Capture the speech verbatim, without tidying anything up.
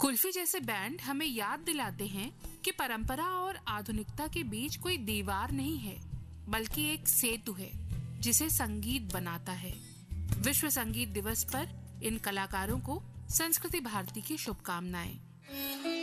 कुल्फी जैसे बैंड हमें याद दिलाते हैं कि परंपरा और आधुनिकता के बीच कोई दीवार नहीं है, बल्कि एक सेतु है जिसे संगीत बनाता है। विश्व संगीत दिवस पर इन कलाकारों को संस्कृति भारती की शुभकामनाएं।